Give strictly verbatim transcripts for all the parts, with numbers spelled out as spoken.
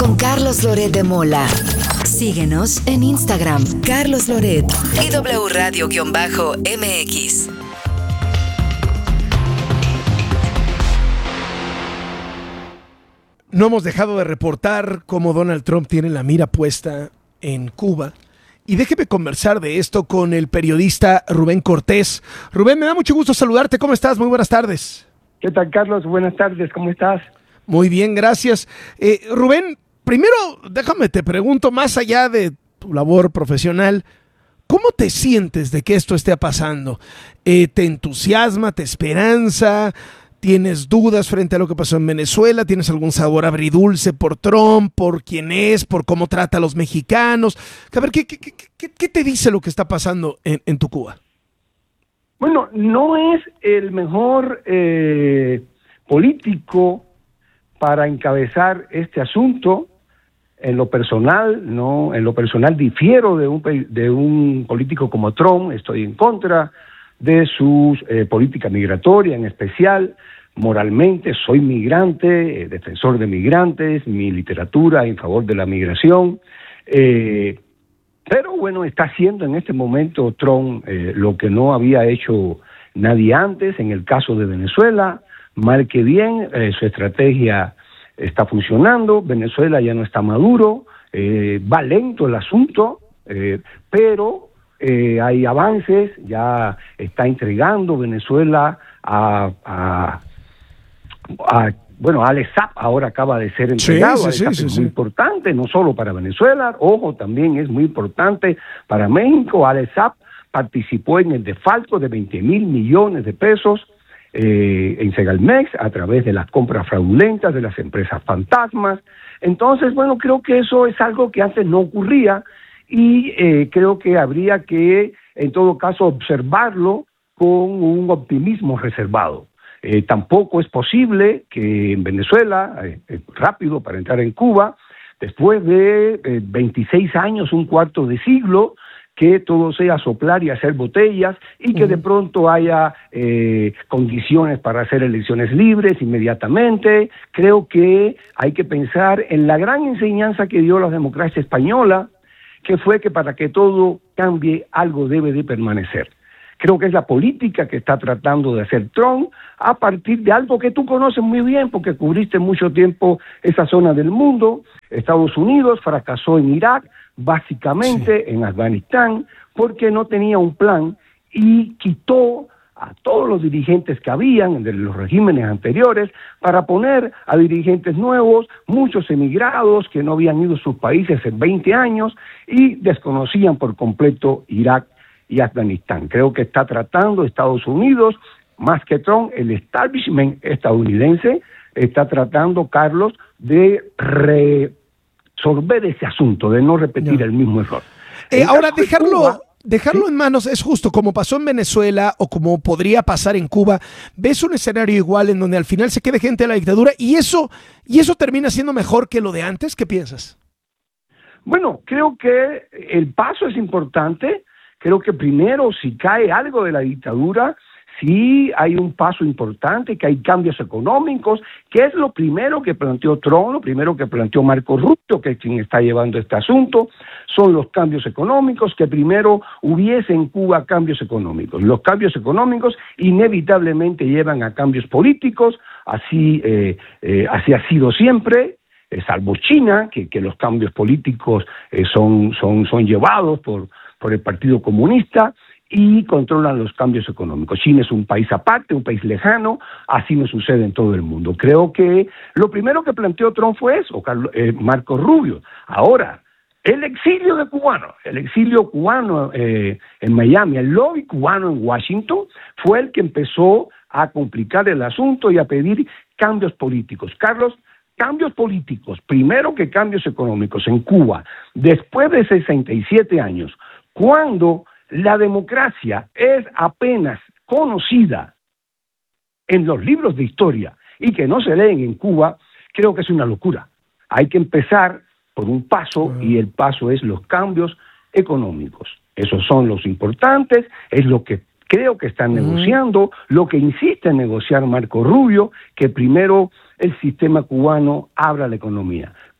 con Carlos Loret de Mola. Síguenos en Instagram, Carlos Loret y W Radio-M X. No hemos dejado de reportar cómo Donald Trump tiene la mira puesta en Cuba. Y déjeme conversar de esto con el periodista Rubén Cortés. Rubén, me da mucho gusto saludarte. ¿Cómo estás? Muy buenas tardes. ¿Qué tal, Carlos? Buenas tardes. ¿Cómo estás? Muy bien, gracias. Eh, Rubén, primero déjame te pregunto, más allá de tu labor profesional, ¿cómo te sientes de que esto esté pasando? Eh, ¿Te entusiasma, te esperanza? ¿Tienes dudas frente a lo que pasó en Venezuela? ¿Tienes algún sabor agridulce por Trump, por quién es, por cómo trata a los mexicanos? A ver, ¿qué, qué, qué, qué te dice lo que está pasando en, en tu Cuba? Bueno, no es el mejor eh, político para encabezar este asunto. En lo personal, no, en lo personal difiero de un de un político como Trump. Estoy en contra de su eh, política migratoria, en especial. Moralmente soy migrante, eh, defensor de migrantes, mi literatura en favor de la migración, eh, pero bueno, está haciendo en este momento Trump eh, lo que no había hecho nadie antes. En el caso de Venezuela, mal que bien, eh, su estrategia está funcionando. Venezuela ya no está maduro, eh, va lento el asunto, eh, pero eh, hay avances. Ya está entregando Venezuela a... a A, bueno, Alex Saab ahora acaba de ser entregado. Sí, sí, sí, es sí, muy sí. importante, no solo para Venezuela, ojo, también es muy importante para México. Alex Saab participó en el desfalco de veinte mil millones de pesos eh, en Segalmex a través de las compras fraudulentas de las empresas fantasmas. Entonces, bueno, creo que eso es algo que antes no ocurría y eh, creo que habría que, en todo caso, observarlo con un optimismo reservado. Eh, tampoco es posible que en Venezuela, eh, eh, rápido para entrar en Cuba, después de eh, veintiséis años, un cuarto de siglo, que todo sea soplar y hacer botellas y que uh-huh. de pronto haya eh, condiciones para hacer elecciones libres inmediatamente. Creo que hay que pensar en la gran enseñanza que dio la democracia española, que fue que para que todo cambie, algo debe de permanecer. Creo que es la política que está tratando de hacer Trump a partir de algo que tú conoces muy bien porque cubriste mucho tiempo esa zona del mundo. Estados Unidos fracasó en Irak, básicamente sí. en Afganistán, porque no tenía un plan y quitó a todos los dirigentes que habían de los regímenes anteriores para poner a dirigentes nuevos, muchos emigrados que no habían ido a sus países en veinte años y desconocían por completo Irak y Afganistán. Creo que está tratando Estados Unidos, más que Trump, el establishment estadounidense está tratando, Carlos, de resolver ese asunto, de no repetir no. el mismo error. Eh, ahora, dejarlo, Cuba, dejarlo ¿sí? en manos es justo, como pasó en Venezuela o como podría pasar en Cuba. ¿Ves un escenario igual en donde al final se quede gente de la dictadura y eso, y eso termina siendo mejor que lo de antes? ¿Qué piensas? Bueno, creo que el paso es importante. Creo que primero, si cae algo de la dictadura, sí hay un paso importante, que hay cambios económicos, que es lo primero que planteó Trump, lo primero que planteó Marco Rubio, que es quien está llevando este asunto, son los cambios económicos, que primero hubiese en Cuba cambios económicos. Los cambios económicos inevitablemente llevan a cambios políticos, así, eh, eh, así ha sido siempre. Eh, salvo China, que, que los cambios políticos eh, son, son, son llevados por, por el Partido Comunista y controlan los cambios económicos. China es un país aparte, un país lejano, así no sucede en todo el mundo. Creo que lo primero que planteó Trump fue eso, Carlos, eh, Marco Rubio. Ahora, el exilio de cubanos, el exilio cubano eh, en Miami, el lobby cubano en Washington, fue el que empezó a complicar el asunto y a pedir cambios políticos. Carlos, cambios políticos, primero que cambios económicos en Cuba, después de sesenta y siete años, cuando la democracia es apenas conocida en los libros de historia y que no se leen en Cuba, creo que es una locura. Hay que empezar por un paso y el paso es los cambios económicos. Esos son los importantes, es lo que creo que están negociando, lo que insiste en negociar Marco Rubio, que primero el sistema cubano abra la economía.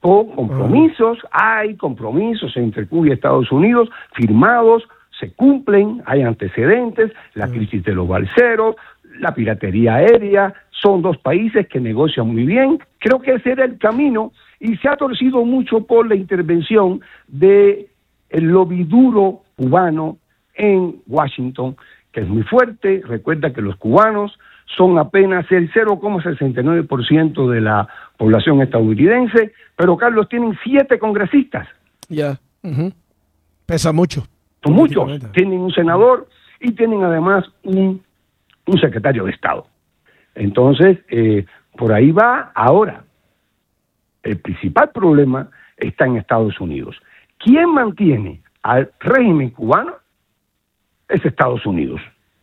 por compromisos, hay compromisos entre Cuba y Estados Unidos firmados, se cumplen, hay antecedentes, la crisis de los balseros, la piratería aérea, son dos países que negocian muy bien. Creo que ese era el camino y se ha torcido mucho por la intervención de el lobby duro cubano en Washington, que es muy fuerte. Recuerda que los cubanos son apenas el cero coma sesenta y nueve por ciento de la población estadounidense, pero Carlos, tienen siete congresistas. Ya, yeah. uh-huh. Pesa mucho. Son muchos, tienen un senador y tienen además un, un secretario de Estado. Entonces, eh, por ahí va. Ahora, el principal problema está en Estados Unidos. ¿Quién mantiene al régimen cubano? Es Estados Unidos.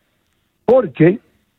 Porque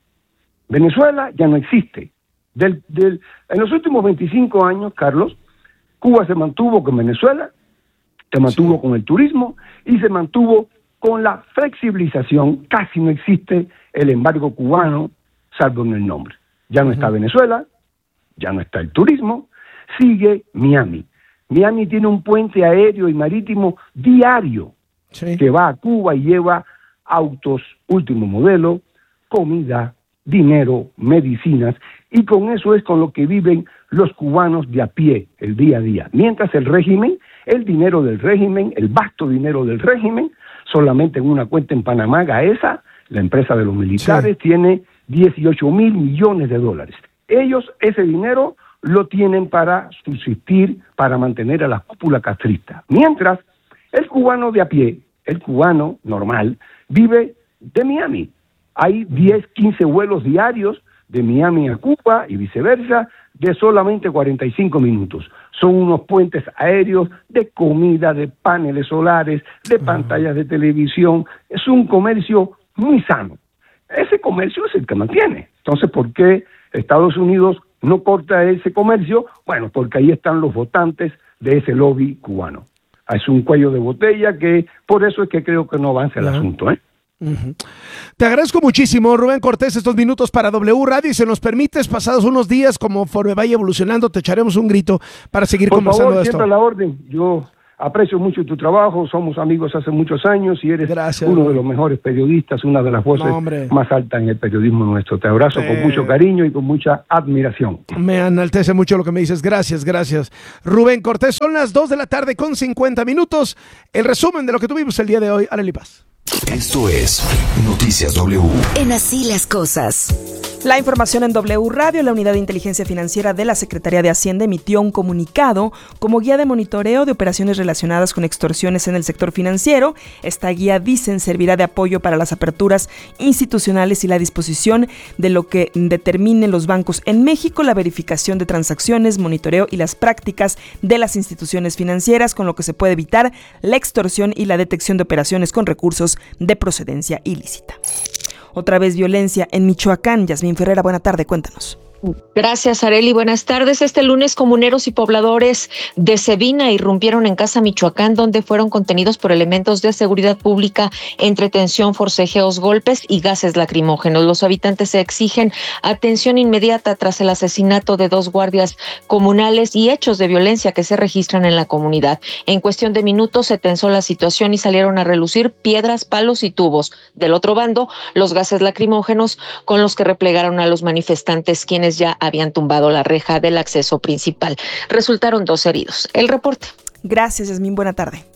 Venezuela ya no existe. Del, del, en los últimos veinticinco años, Carlos, Cuba se mantuvo con Venezuela, se mantuvo sí. con el turismo y se mantuvo con la flexibilización. Casi no existe el embargo cubano, salvo en el nombre. Ya no uh-huh. está Venezuela, ya no está el turismo, sigue Miami. Miami tiene un puente aéreo y marítimo diario sí. que va a Cuba y lleva autos último modelo, comida, dinero, medicinas, y con eso es con lo que viven los cubanos de a pie el día a día. Mientras el régimen, el dinero del régimen, el vasto dinero del régimen, solamente en una cuenta en Panamá, Gaesa, la empresa de los militares, sí. tiene dieciocho mil millones de dólares. Ellos ese dinero lo tienen para subsistir, para mantener a la cúpula castrista. Mientras el cubano de a pie, el cubano normal, vive de Miami. Hay diez, quince vuelos diarios de Miami a Cuba y viceversa, de solamente cuarenta y cinco minutos. Son unos puentes aéreos de comida, de paneles solares, de pantallas de televisión. Es un comercio muy sano. Ese comercio es el que mantiene. Entonces, ¿por qué Estados Unidos no corta ese comercio? Bueno, porque ahí están los votantes de ese lobby cubano. Es un cuello de botella que por eso es que creo que no avanza el asunto, ¿eh? Uh-huh. Te agradezco muchísimo, Rubén Cortés, estos minutos para W Radio, y si nos permites, pasados unos días, como conforme vaya evolucionando, te echaremos un grito para seguir por conversando favor, de esto. Por favor, siempre a la orden. Yo aprecio mucho tu trabajo, somos amigos hace muchos años y eres Gracias, uno de los mejores periodistas, una de las voces no, más altas en el periodismo nuestro. Te abrazo eh... con mucho cariño y con mucha admiración. Me enaltece mucho lo que me dices. Gracias, gracias. Rubén Cortés, son las dos de la tarde con cincuenta minutos. El resumen de lo que tuvimos el día de hoy. Arely Paz. Esto es Noticias W. En Así las Cosas. La información en W Radio. La Unidad de Inteligencia Financiera de la Secretaría de Hacienda emitió un comunicado como guía de monitoreo de operaciones relacionadas con extorsiones en el sector financiero. Esta guía, dicen, servirá de apoyo para las aperturas institucionales y la disposición de lo que determinen los bancos en México, la verificación de transacciones, monitoreo y las prácticas de las instituciones financieras, con lo que se puede evitar la extorsión y la detección de operaciones con recursos de procedencia ilícita. Otra vez violencia en Michoacán. Yasmín Ferreira, buena tarde, cuéntanos. Gracias, Arely. Buenas tardes. Este lunes, comuneros y pobladores de Cebina irrumpieron en Casa Michoacán, donde fueron contenidos por elementos de seguridad pública entre tensión, forcejeos, golpes y gases lacrimógenos. Los habitantes se exigen atención inmediata tras el asesinato de dos guardias comunales y hechos de violencia que se registran en la comunidad. En cuestión de minutos se tensó la situación y salieron a relucir piedras, palos y tubos. Del otro bando, los gases lacrimógenos con los que replegaron a los manifestantes, quienes ya habían tumbado la reja del acceso principal. Resultaron dos heridos. El reporte. Gracias, Yasmín. Buena tarde.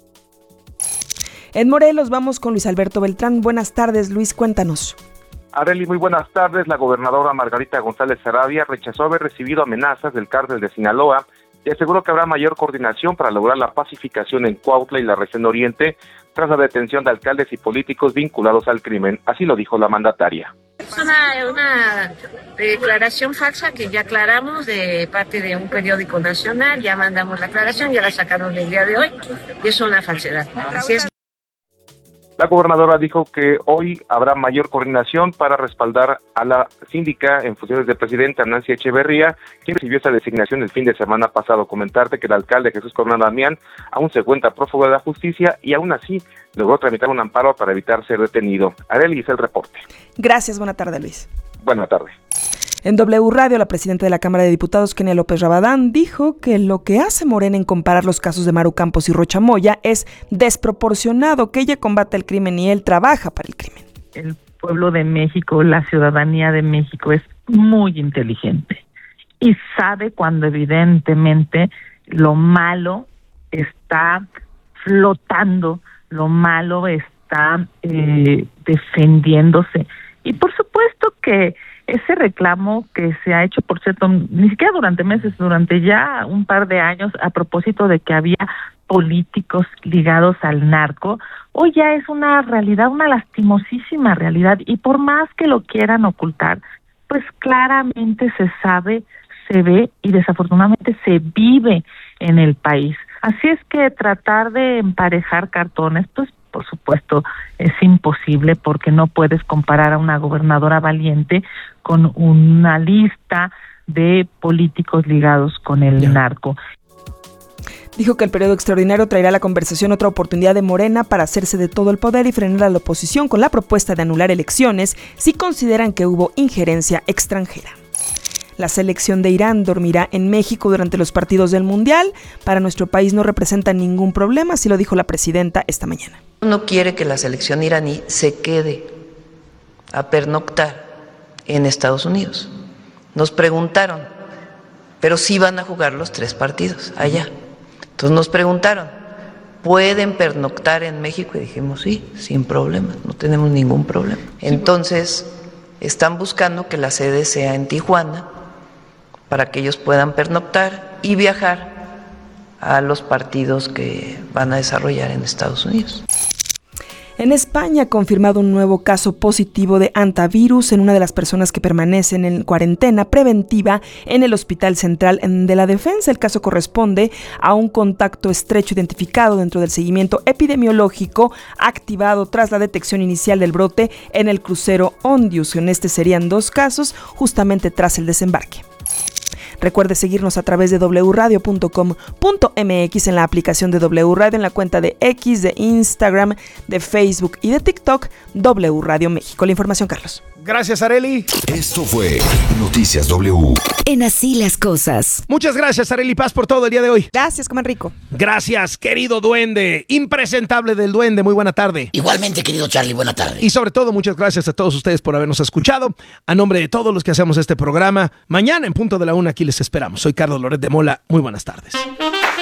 En Morelos vamos con Luis Alberto Beltrán. Buenas tardes, Luis, cuéntanos. Arely, muy buenas tardes. La gobernadora Margarita González Sarabia rechazó haber recibido amenazas del cártel de Sinaloa y aseguró que habrá mayor coordinación para lograr la pacificación en Cuautla y la región oriente tras la detención de alcaldes y políticos vinculados al crimen. Así lo dijo la mandataria. Es una, una declaración falsa que ya aclaramos de parte de un periódico nacional, ya mandamos la aclaración, ya la sacaron el día de hoy, y es una falsedad. Así es. La gobernadora dijo que hoy habrá mayor coordinación para respaldar a la síndica en funciones de presidenta, Nancy Echeverría, quien recibió esa designación el fin de semana pasado. Comentarte que el alcalde Jesús Coronel Damián aún se encuentra prófugo de la justicia y aún así logró tramitar un amparo para evitar ser detenido. Arely, hizo el reporte. Gracias, buena tarde, Luis. Buena tarde. En W Radio, la presidenta de la Cámara de Diputados, Kenia López Rabadán, dijo que lo que hace Morena en comparar los casos de Maru Campos y Rocha Moya es desproporcionado, que ella combate el crimen y él trabaja para el crimen. El pueblo de México, la ciudadanía de México es muy inteligente y sabe cuando evidentemente lo malo está flotando, lo malo está eh, defendiéndose. Y por supuesto que ese reclamo que se ha hecho, por cierto, ni siquiera durante meses, durante ya un par de años, a propósito de que había políticos ligados al narco, hoy ya es una realidad, una lastimosísima realidad, y por más que lo quieran ocultar, pues claramente se sabe, se ve y desafortunadamente se vive en el país. Así es que tratar de emparejar cartones, pues por supuesto es imposible, porque no puedes comparar a una gobernadora valiente con una lista de políticos ligados con el yeah. narco. Dijo que el periodo extraordinario traerá a la conversación otra oportunidad de Morena para hacerse de todo el poder y frenar a la oposición con la propuesta de anular elecciones si consideran que hubo injerencia extranjera. La selección de Irán dormirá en México durante los partidos del Mundial. Para nuestro país no representa ningún problema, así lo dijo la presidenta esta mañana. No quiere que la selección iraní se quede a pernoctar en Estados Unidos. Nos preguntaron, pero sí van a jugar los tres partidos allá. Entonces nos preguntaron, ¿pueden pernoctar en México? Y dijimos, sí, sin problema, no tenemos ningún problema. Entonces están buscando que la sede sea en Tijuana, para que ellos puedan pernoctar y viajar a los partidos que van a desarrollar en Estados Unidos. En España ha confirmado un nuevo caso positivo de hantavirus en una de las personas que permanecen en cuarentena preventiva en el Hospital Central de la Defensa. El caso corresponde a un contacto estrecho identificado dentro del seguimiento epidemiológico activado tras la detección inicial del brote en el crucero Ondius. En este serían dos casos, justamente tras el desembarque. Recuerde seguirnos a través de doble u radio punto com punto eme equis, en la aplicación de W Radio, en la cuenta de X, de Instagram, de Facebook y de TikTok, W Radio México. La información, Carlos. Gracias, Arely. Esto fue Noticias W. En Así las Cosas. Muchas gracias, Arely Paz, por todo el día de hoy. Gracias, coman rico. Gracias, querido duende, impresentable del duende, muy buena tarde. Igualmente, querido Charlie, buena tarde. Y sobre todo, muchas gracias a todos ustedes por habernos escuchado. A nombre de todos los que hacemos este programa, mañana en punto de la una aquí les esperamos. Soy Carlos Loret de Mola, muy buenas tardes.